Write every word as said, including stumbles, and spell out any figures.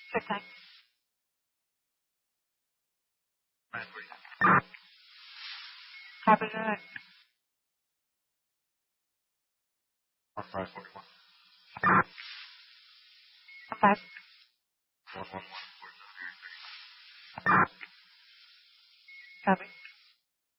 Good time. Copy that. One five forty one. Five. One one one. Copy.